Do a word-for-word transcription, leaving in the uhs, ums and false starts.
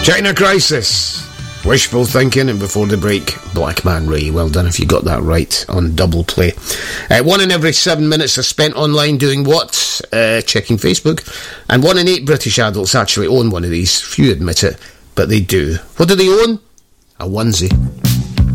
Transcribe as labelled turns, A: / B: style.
A: China Crisis, Wishful Thinking, and before the break, Black Man Ray. Well done if you got that right on double play. Uh, one in every seven minutes are spent online doing what? Uh, checking Facebook. And one in eight British adults actually own one of these. Few admit it, but they do. What do they own? A onesie.